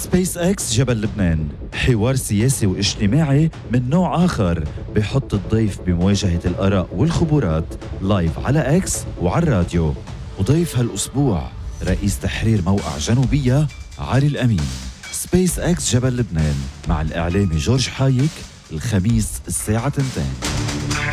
سبيس اكس جبل لبنان، حوار سياسي واجتماعي من نوع آخر، بحط الضيف بمواجهة الآراء والخبرات لايف على اكس وعلى الراديو. وضيف هالأسبوع رئيس تحرير موقع جنوبية علي الأمين. سبيس اكس جبل لبنان مع الإعلامي جورج حايك، الخميس الساعة 2.